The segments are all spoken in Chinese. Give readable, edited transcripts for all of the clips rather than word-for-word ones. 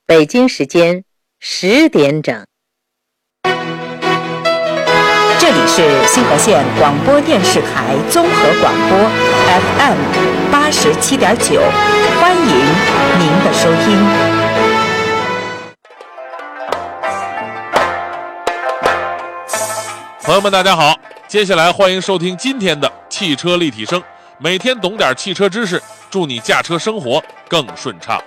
北京时间10点整。 这里是新河县广播电视台综合广播 FM 87.9，欢迎您的收听。 朋友们大家好，接下来欢迎收听今天的汽车立体声，每天懂点汽车知识，祝你驾车生活更顺畅。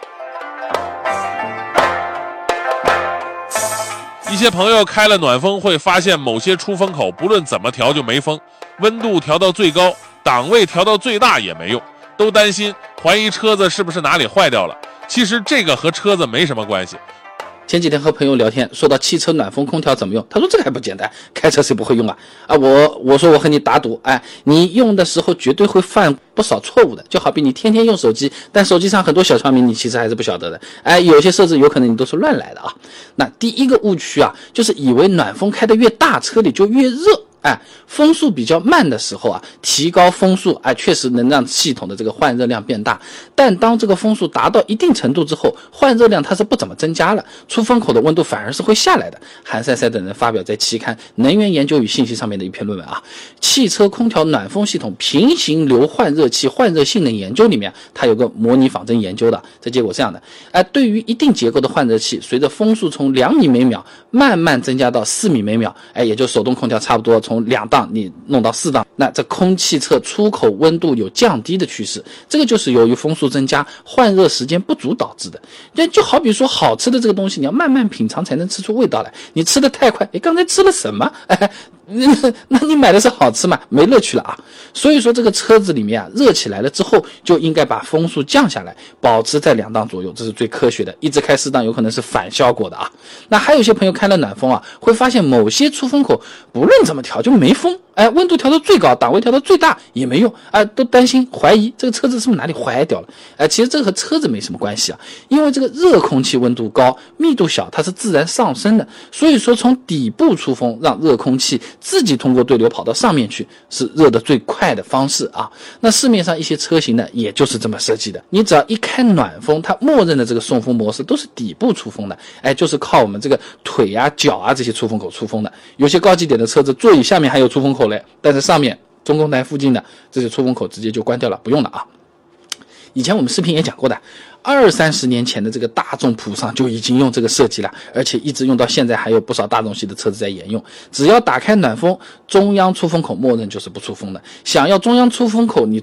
一些朋友开了暖风会发现某些出风口不论怎么调就没风，温度调到最高，档位调到最大也没用，都担心怀疑车子是不是哪里坏掉了。其实这个和车子没什么关系。 前几天和朋友聊天，说到汽车暖风空调怎么用，他说这个还不简单，开车谁不会用啊？我说我和你打赌，你用的时候绝对会犯不少错误的，就好比你天天用手机，但手机上很多小窍门你其实还是不晓得的，有些设置有可能你都是乱来的啊。那第一个误区啊，就是以为暖风开得越大，车里就越热。风速比较慢的时候啊，提高风速确实能让系统的这个换热量变大，但当这个风速达到一定程度之后，换热量它是不怎么增加了，出风口的温度反而是会下来的。韩赛赛等人发表在期刊《能源研究与信息》上面的一篇论文啊，汽车空调暖风系统平行流换热器换热性能研究里面，它有个模拟仿真研究的，这结果这样的，对于一定结构的换热器，随着风速从2米每秒慢慢增加到4米每秒，也就手动空调差不多从2档你弄到4档，那这空气侧出口温度有降低的趋势，这个就是由于风速增加，换热时间不足导致的。就好比说好吃的这个东西，你要慢慢品尝才能吃出味道来，你吃的太快，刚才吃了什么？那你买的是好吃嘛，没乐趣了啊。所以说这个车子里面热起来了之后，就应该把风速降下来，保持在2档左右，这是最科学的。一直开4档有可能是反效果的啊。那还有些朋友开了暖风会发现某些出风口不论怎么调就没风，温度调到最高，档位调到最大也没用，都担心怀疑这个车子是不是哪里坏掉了。其实这个和车子没什么关系啊，因为这个热空气温度高，密度小，它是自然上升的，所以说从底部出风，让热空气自己通过对流跑到上面去，是热的最快的方式啊。那市面上一些车型呢，也就是这么设计的，你只要一开暖风，它默认的这个送风模式都是底部出风的，就是靠我们这个腿脚这些出风口出风的。有些高级点的车子座椅下面还有出风口嘞，但是上面中控台附近的这些出风口直接就关掉了，不用了啊。以前我们视频也讲过的，20-30年前的这个大众普上就已经用这个设计了，而且一直用到现在，还有不少大众系的车子在沿用。只要打开暖风，中央出风口默认就是不出风的。想要中央出风口，你